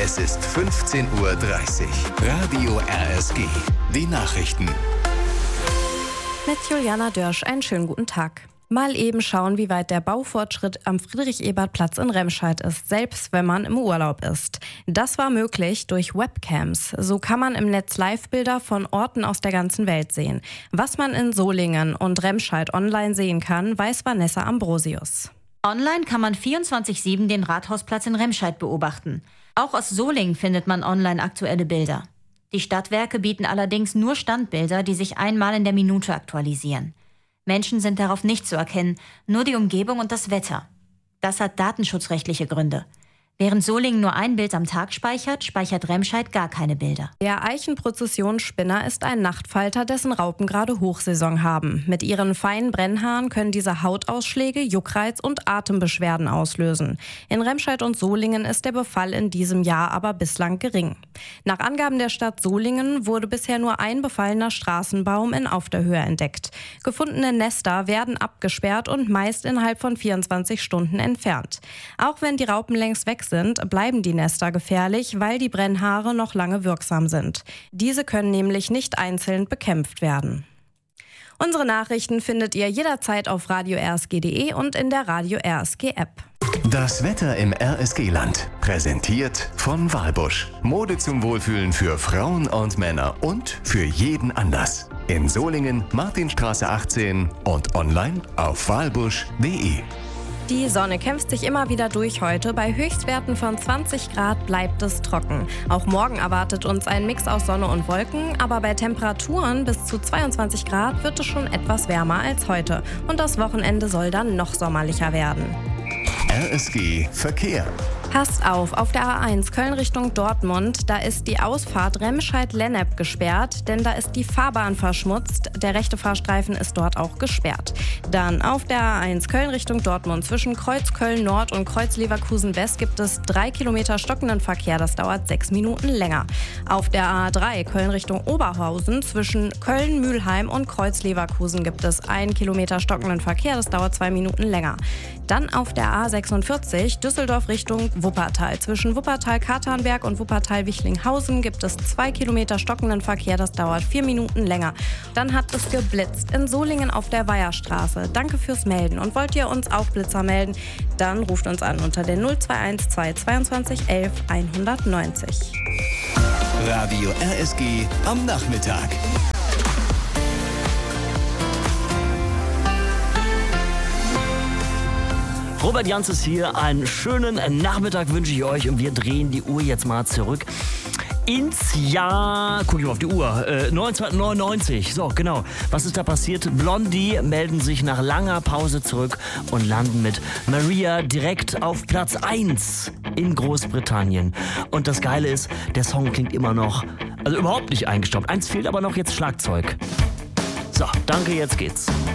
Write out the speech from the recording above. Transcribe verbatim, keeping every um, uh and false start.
Es ist fünfzehn Uhr dreißig. Radio R S G. Die Nachrichten. Mit Juliana Dörsch, einen schönen guten Tag. Mal eben schauen, wie weit der Baufortschritt am Friedrich-Ebert-Platz in Remscheid ist, selbst wenn man im Urlaub ist. Das war möglich durch Webcams. So kann man im Netz Live-Bilder von Orten aus der ganzen Welt sehen. Was man in Solingen und Remscheid online sehen kann, weiß Vanessa Ambrosius. Online kann man vierundzwanzig sieben den Rathausplatz in Remscheid beobachten. Auch aus Solingen findet man online aktuelle Bilder. Die Stadtwerke bieten allerdings nur Standbilder, die sich einmal in der Minute aktualisieren. Menschen sind darauf nicht zu erkennen, nur die Umgebung und das Wetter. Das hat datenschutzrechtliche Gründe. Während Solingen nur ein Bild am Tag speichert, speichert Remscheid gar keine Bilder. Der Eichenprozessionsspinner ist ein Nachtfalter, dessen Raupen gerade Hochsaison haben. Mit ihren feinen Brennhaaren können diese Hautausschläge, Juckreiz und Atembeschwerden auslösen. In Remscheid und Solingen ist der Befall in diesem Jahr aber bislang gering. Nach Angaben der Stadt Solingen wurde bisher nur ein befallener Straßenbaum in Aufderhöhe entdeckt. Gefundene Nester werden abgesperrt und meist innerhalb von vierundzwanzig Stunden entfernt. Auch wenn die Raupen längst weg sind, bleiben die Nester gefährlich, weil die Brennhaare noch lange wirksam sind. Diese können nämlich nicht einzeln bekämpft werden. Unsere Nachrichten findet ihr jederzeit auf radio r s g punkt d e und in der Radio R S G App. Das Wetter im R S G-Land. Präsentiert von Walbusch. Mode zum Wohlfühlen für Frauen und Männer und für jeden Anlass. In Solingen, Martinstraße achtzehn und online auf walbusch punkt d e. Die Sonne kämpft sich immer wieder durch heute. Bei Höchstwerten von zwanzig Grad bleibt es trocken. Auch morgen erwartet uns ein Mix aus Sonne und Wolken, aber bei Temperaturen bis zu zweiundzwanzig Grad wird es schon etwas wärmer als heute. Und das Wochenende soll dann noch sommerlicher werden. R S G Verkehr. Passt auf, auf der A eins Köln Richtung Dortmund, da ist die Ausfahrt Remscheid-Lennep gesperrt, denn da ist die Fahrbahn verschmutzt. Der rechte Fahrstreifen ist dort auch gesperrt. Dann auf der A eins Köln Richtung Dortmund zwischen Kreuz Köln Nord und Kreuz Leverkusen West gibt es drei Kilometer stockenden Verkehr, das dauert sechs Minuten länger. Auf der A drei Köln Richtung Oberhausen zwischen Köln-Mühlheim und Kreuz Leverkusen gibt es ein Kilometer stockenden Verkehr, das dauert zwei Minuten länger. Dann auf der A sechsundvierzig Düsseldorf Richtung Wuppertal. Zwischen Wuppertal-Katernberg und Wuppertal-Wichlinghausen gibt es zwei Kilometer stockenden Verkehr, das dauert vier Minuten länger. Dann hat es geblitzt in Solingen auf der Weiherstraße. Danke fürs Melden. Und wollt ihr uns auch Blitzer melden, dann ruft uns an unter der null zwei eins zwei zweiundzwanzig elf hundertneunzig. Radio R S G am Nachmittag. Robert Jans ist hier. Einen schönen Nachmittag wünsche ich euch und wir drehen die Uhr jetzt mal zurück ins Jahr, guck ich mal auf die Uhr, äh, neunzehnhundertneunundneunzig. So, genau. Was ist da passiert? Blondie melden sich nach langer Pause zurück und landen mit Maria direkt auf Platz eins in Großbritannien. Und das Geile ist, der Song klingt immer noch, also überhaupt nicht eingestaubt. Eins fehlt aber noch, jetzt Schlagzeug. So, danke, jetzt geht's.